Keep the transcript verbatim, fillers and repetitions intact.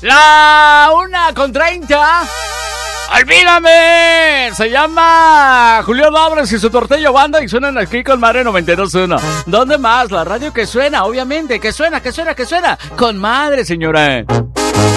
La una con treinta. ¡Olvídame! Se llama Julián Álvarez y su Tortello Banda y suenan aquí con Madre noventa y dos punto uno. ¿Dónde más? La radio que suena, obviamente, que suena, que suena, que suena. Con Madre, señora.